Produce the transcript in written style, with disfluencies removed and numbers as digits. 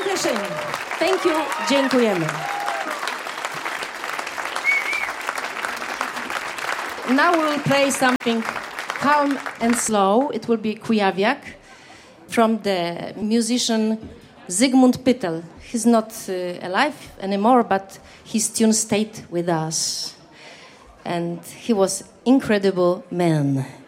Cieszyn. Thank you, dziękujemy. Now we will play something calm and slow. It will be Kujawiak from the musician Zygmunt Pytel. He's not alive anymore, but his tune stayed with us. And he was incredible man.